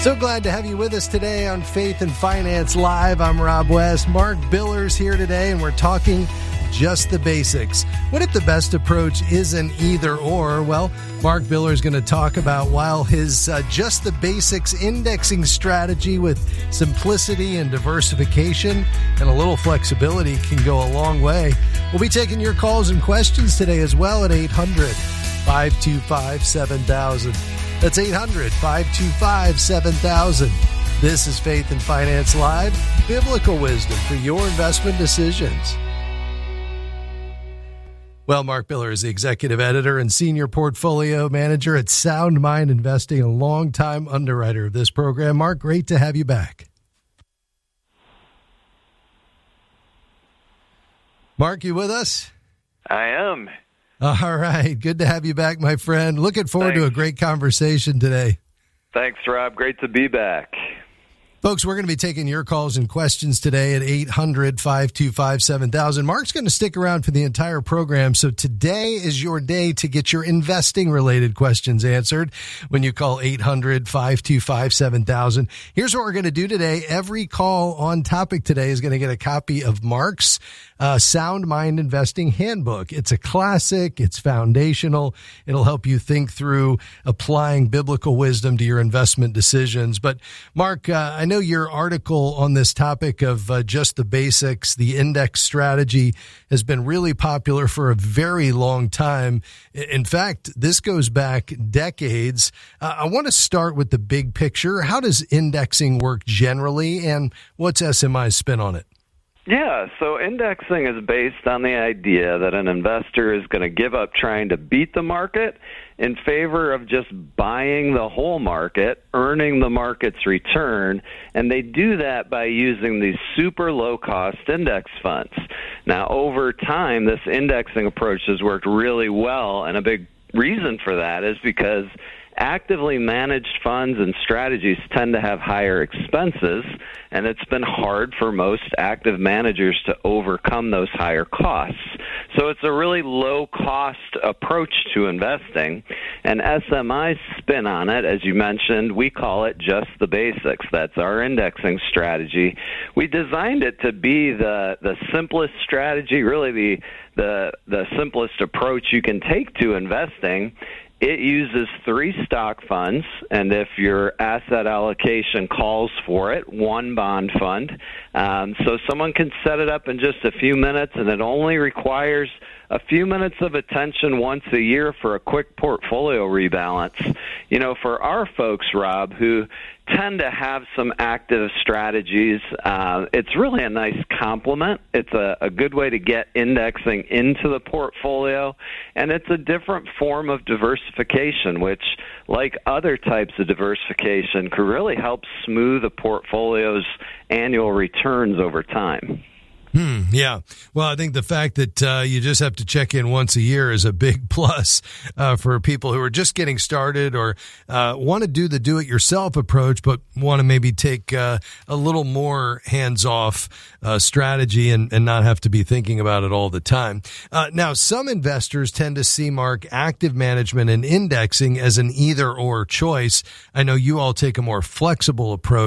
So glad to have you with us today on Faith and Finance Live. I'm Rob West. Mark Biller's here today, and we're talking just the basics. What if the best approach is an either or? Well, Mark Biller is going to talk about while his just the basics indexing strategy with simplicity and diversification and a little flexibility can go a long way. We'll be taking your calls and questions today as well at 800-525-7000. That's 800-525-7000. This is Faith and Finance Live, biblical wisdom for your investment decisions. Well, Mark Biller is the executive editor and senior portfolio manager at Sound Mind Investing, a longtime underwriter of this program. Mark, great to have you back. Mark, you with us? I am. All right. Good to have you back, my friend. Looking forward to a great conversation today. Thanks, Rob. Great to be back. Folks, we're going to be taking your calls and questions today at 800-525-7000. Mark's going to stick around for the entire program, so today is your day to get your investing-related questions answered when you call 800-525-7000. Here's what we're going to do today. Every call on topic today is going to get a copy of Mark's Sound Mind Investing Handbook. It's a classic. It's foundational. It'll help you think through applying biblical wisdom to your investment decisions. But, Mark, I know your article on this topic of just the basics, the index strategy, has been really popular for a very long time. In fact, this goes back decades. I want to start with the big picture. How does indexing work generally, and what's SMI's spin on it? Yeah, so indexing is based on the idea that an investor is going to give up trying to beat the market in favor of just buying the whole market, earning the market's return, and they do that by using these super low-cost index funds. Now, over time, this indexing approach has worked really well, and a big reason for that is because actively managed funds and strategies tend to have higher expenses, and it's been hard for most active managers to overcome those higher costs. So it's a really low-cost approach to investing, and SMI's spin on it, as you mentioned, we call it just the basics. That's our indexing strategy. We designed it to be the simplest strategy, really the simplest approach you can take to investing. It uses 3 stock funds, and if your asset allocation calls for it, 1 bond fund. So someone can set it up in just a few minutes, and it only requires a few minutes of attention once a year for a quick portfolio rebalance. You know, for our folks, Rob, who tend to have some active strategies, it's really a nice complement. It's a good way to get indexing into the portfolio, and it's a different form of diversification, which, like other types of diversification, could really help smooth a portfolio's annual returns over time. Yeah. Well, I think the fact that you just have to check in once a year is a big plus for people who are just getting started or want to do the do-it-yourself approach, but want to maybe take a little more hands-off strategy and not have to be thinking about it all the time. Now, some investors tend to see, Mark, active management and indexing as an either-or choice. I know you all take a more flexible approach.